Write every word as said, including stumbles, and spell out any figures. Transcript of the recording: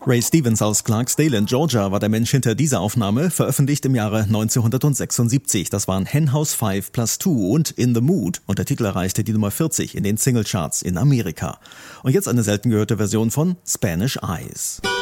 Ray Stevens aus Clarksdale in Georgia war der Mensch hinter dieser Aufnahme, veröffentlicht im Jahre neunzehnhundertsechsundsiebzig. Das waren Hen House five plus two und In the Mood und der Titel erreichte die Nummer vierzig in den Singlecharts in Amerika. Und jetzt eine selten gehörte Version von Spanish Eyes.